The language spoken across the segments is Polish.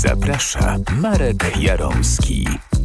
Zaprasza Marek Jaromski.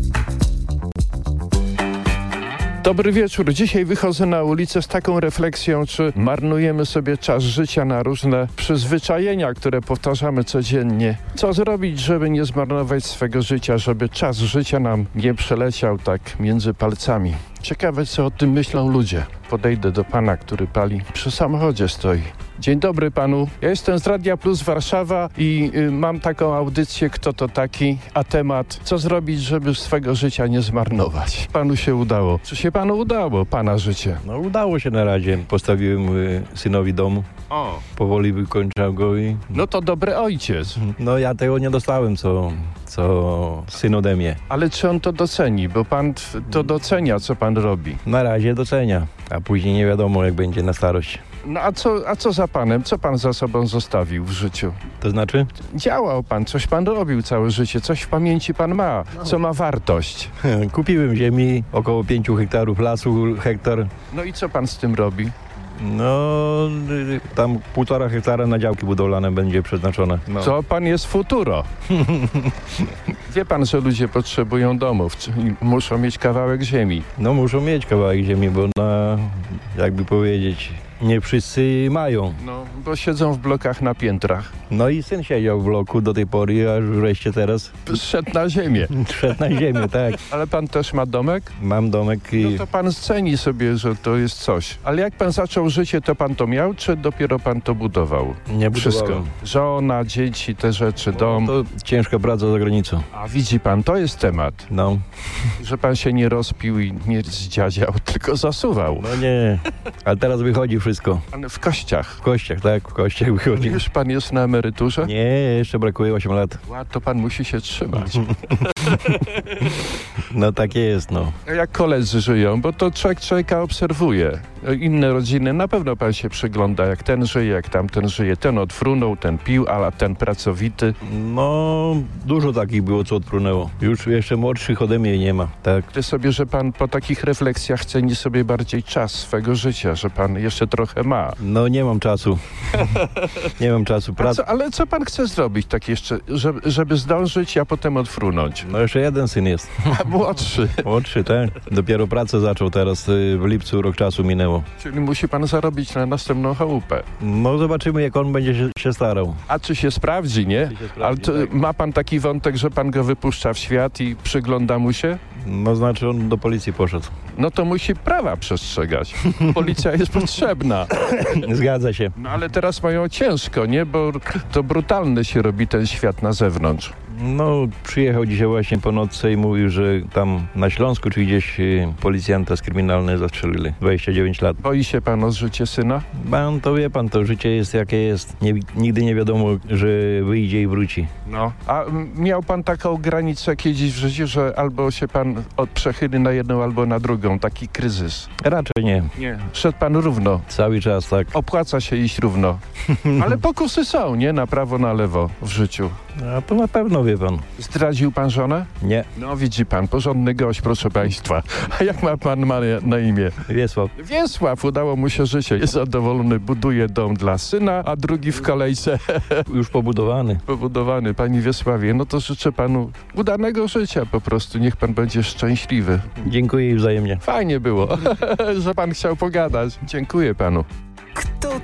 Dobry wieczór. Dzisiaj wychodzę na ulicę z taką refleksją, czy marnujemy sobie czas życia na różne przyzwyczajenia, które powtarzamy codziennie. Co zrobić, żeby nie zmarnować swego życia, żeby czas życia nam nie przeleciał tak między palcami. Ciekawe, co o tym myślą ludzie. Podejdę do pana, który pali przy samochodzie stoi. Dzień dobry panu. Ja jestem z Radia Plus Warszawa i mam taką audycję Kto to taki, a temat co zrobić, żeby swego życia nie zmarnować. Panu się udało. Czy się panu udało, pana życie? No udało się na razie. Postawiłem synowi dom. O. Powoli wykończał go i... No to dobry ojciec. No ja tego nie dostałem, co syn ode mnie. Ale czy on to doceni? Bo pan to docenia, co pan robi. Na razie docenia, a później nie wiadomo, jak będzie na starość. No a co za panem? Co pan za sobą zostawił w życiu? To znaczy? Działał pan, coś pan robił całe życie, coś w pamięci pan ma, co ma wartość. Kupiłem ziemi, około 5 hektarów lasu, hektar. No i co pan z tym robi? No, tam 1,5 hektara na działki budowlane będzie przeznaczone. No. Co pan jest futuro? Wie pan, że ludzie potrzebują domów, czyli muszą mieć kawałek ziemi. No muszą mieć kawałek ziemi, bo jakby powiedzieć, nie wszyscy mają. No, bo siedzą w blokach na piętrach. No i syn siedział w bloku do tej pory, aż wreszcie teraz Szedł na ziemię. szedł na ziemię, tak. Ale pan też ma domek? Mam domek i... No to pan ceni sobie, że to jest coś. Ale jak pan zaczął życie, to pan to miał, czy dopiero pan to budował? Nie Wszystko. budowałem. Żona, dzieci, te rzeczy, dom. To ciężka praca za granicą. A widzi pan, to jest temat. No. Że pan się nie rozpił i nie zdziadział, tylko zasuwał. No nie. Ale teraz wychodzi wszystko. Pan w kościach. W kościach, tak, w kościach wychodzi. Już pan jest na emeryturze? Nie, jeszcze brakuje 8 lat. To pan musi się trzymać. No takie jest, no. A jak koledzy żyją, bo to człowieka obserwuje. Inne rodziny, na pewno pan się przygląda, jak ten żyje, jak tamten żyje. Ten odfrunął, ten pił, a ten pracowity. No, dużo takich było, co odprunęło. Już jeszcze młodszych ode mnie nie ma, tak. Ty sobie, że pan po takich refleksjach ceni sobie bardziej czas swego życia, że pan jeszcze trochę ma. No nie mam czasu. Nie mam czasu. Ale co pan chce zrobić tak jeszcze, żeby zdążyć, a potem odfrunąć? No jeszcze jeden syn jest. A młodszy. Młodszy, tak. Dopiero pracę zaczął teraz, w lipcu rok czasu minęło. Czyli musi pan zarobić na następną chałupę. No zobaczymy, jak on będzie się starał. A czy się sprawdzi, nie? Ale to, tak. ma pan taki wątek, że pan go wypuszcza w świat i przygląda mu się? No znaczy on do policji poszedł. No to musi prawa przestrzegać. Policja jest potrzebna. Zgadza się. No ale teraz mają ciężko, nie? Bo to brutalny się robi ten świat na zewnątrz. No przyjechał dzisiaj właśnie po nocce i mówił, że tam na Śląsku czy gdzieś policjanta z kryminalnej zastrzelili. 29 lat. Boi się pan o życie syna? Pan to wie pan, to życie jest jakie jest. Nigdy nie wiadomo, że wyjdzie i wróci. No. A miał pan taką granicę kiedyś w życiu, że albo się pan przechyli na jedną, albo na drugą. Taki kryzys. Raczej nie. Nie. Szedł pan równo. Cały czas tak. Opłaca się iść równo. Ale pokusy są, nie? Na prawo, na lewo w życiu. A to na pewno wie pan. Zdradził pan żonę? Nie. No widzi pan, porządny gość, proszę państwa. A jak ma pan na imię? Wiesław. Wiesław, udało mu się życie. Jest zadowolony, buduje dom dla syna, a drugi w kolejce Już pobudowany. pobudowany. Panie Wiesławie, no to życzę panu udanego życia po prostu. Niech pan będzie szczęśliwy. Dziękuję i wzajemnie. Fajnie było, że pan chciał pogadać. Dziękuję panu. Kto